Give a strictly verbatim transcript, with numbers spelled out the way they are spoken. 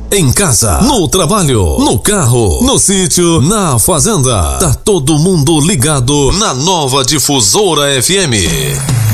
em casa, no trabalho, no carro, no sítio, na fazenda. Tá todo mundo ligado na Nova Difusora F M.